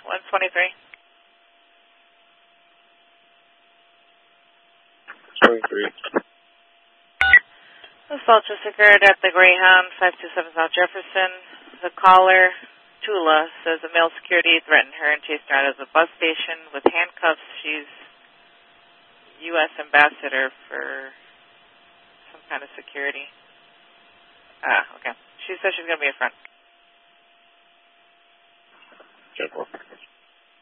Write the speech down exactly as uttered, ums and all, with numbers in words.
one twenty-three. twenty-three. Assault just occurred at the Greyhound, five two seven South Jefferson. The caller, Tula, says a male security threatened her and chased her out of the bus station with handcuffs. She's U S ambassador for some kind of security. Ah, okay. She says she's going to be in front.